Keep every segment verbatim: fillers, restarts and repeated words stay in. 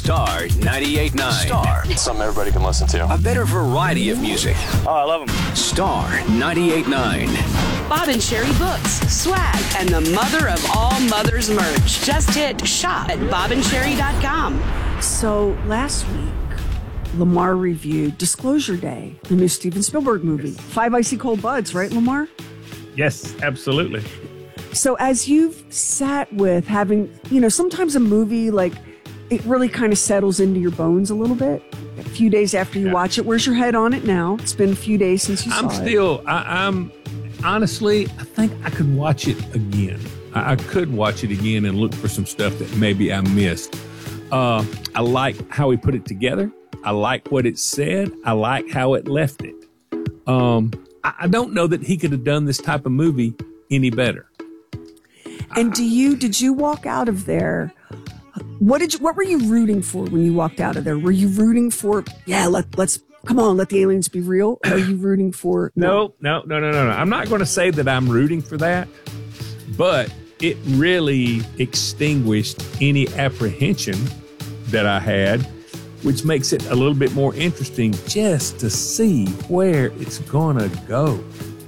Star ninety-eight point nine. Star. Something everybody can listen to. A better variety of music. Oh, I love them. Star ninety-eight point nine. Bob and Sherry books, swag, and the mother of all mothers merch. Just hit shop at bob and sherry dot com. So last week, Lamar reviewed Disclosure Day, the new Steven Spielberg movie. Yes. Five Icy Cold Buds, right, Lamar? Yes, absolutely. So as you've sat with having, you know, sometimes a movie, like, it really kind of settles into your bones a little bit. A few days after you Yeah. watch it, where's your head on it now? It's been a few days since you I'm saw it. still, I, I'm, honestly, I think I could watch it again. I, I could watch it again and look for some stuff that maybe I missed. Uh, I like how he put it together. I like what it said. I like how it left it. Um, I, I don't know that he could have done this type of movie any better. And do you, did you walk out of there? What did you, what were you rooting for when you walked out of there? Were you rooting for, yeah, let, let's, come on, let the aliens be real? Or are you rooting for, No, no, no, no, no, no. I'm not going to say that I'm rooting for that, but it really extinguished any apprehension that I had, which makes it a little bit more interesting just to see where it's going to go.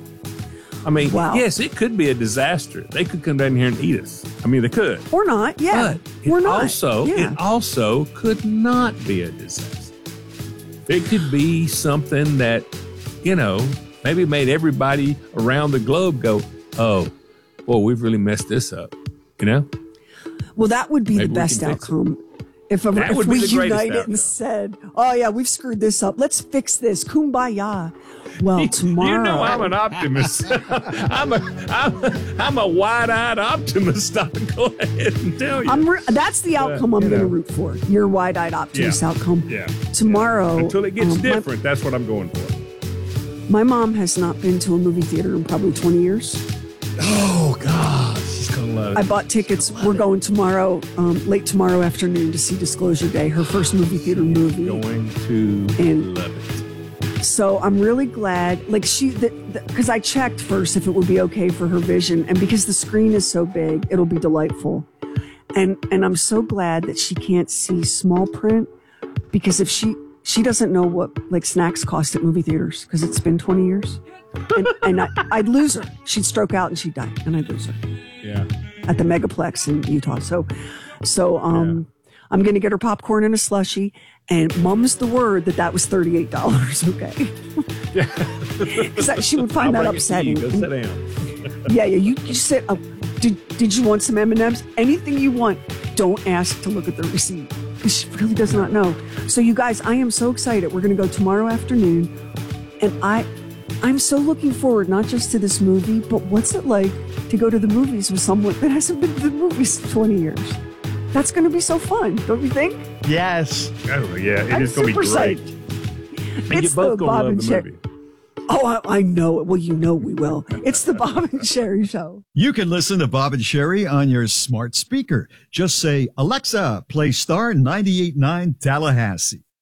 I mean, Wow. yes, it could be a disaster. They could come down here and eat us. I mean, they could. Or not, yeah. But it or not. also, yeah. it also could not be a disaster. It could be something that, you know, maybe made everybody around the globe go, oh, boy, we've really messed this up, you know? Well, that would be Maybe the we best can fix it. outcome. If, That if would be we the greatest united outcome. and said, oh, yeah, we've screwed this up. Let's fix this. Kumbaya. Well, tomorrow. You know I'm an optimist. I'm a I'm a, I'm a wide-eyed optimist. I'll go ahead and tell you. I'm re- that's the outcome I'm you going to know. root for. Your wide-eyed optimist Yeah. outcome. Yeah. Tomorrow. Until it gets um, my- different, that's what I'm going for. My, mom has not been to a movie theater in probably twenty years. Oh, God. She's going to love it. I bought tickets. We're going tomorrow, um, late tomorrow afternoon to see Disclosure Day, her first movie theater movie. Going to And- love it. So I'm really glad, like she, because I checked first if it would be okay for her vision, and because the screen is so big, it'll be delightful. And and I'm so glad that she can't see small print, because if she she doesn't know what like snacks cost at movie theaters, because it's been twenty years, and, and I, I'd lose her. She'd stroke out and she'd die, and I'd lose her Yeah. at the Megaplex in Utah. So so um. I'm going to get her popcorn and a slushie, and mum's the word that that was thirty-eight dollars, okay? Because she would find I'll that bring it to you. upsetting. Go sit down. Yeah, yeah, you, you sit up. Did, did you want some M and M's? Anything you want, don't ask to look at the receipt, because she really does not know. So you guys, I am so excited. We're going to go tomorrow afternoon, and I, I'm so looking forward not just to this movie, but what's it like to go to the movies with someone that hasn't been to the movies in twenty years? That's going to be so fun, don't you think? Yes. Oh, yeah. It I'm is going to be super great. psyched. And It's you both the going to Bob love and the Sherry. movie. Oh, I, I know it. Well, you know we will. It's the Bob and Sherry Show. You can listen to Bob and Sherry on your smart speaker. Just say, Alexa, play Star ninety-eight point nine Tallahassee.